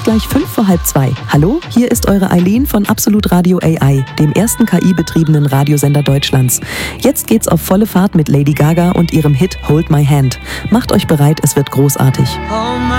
gleich 1:55. Hallo, hier ist eure Eileen von Absolut Radio AI, dem ersten KI-betriebenen Radiosender Deutschlands. Jetzt geht's auf volle Fahrt mit Lady Gaga und ihrem Hit Hold My Hand. Macht euch bereit, es wird großartig.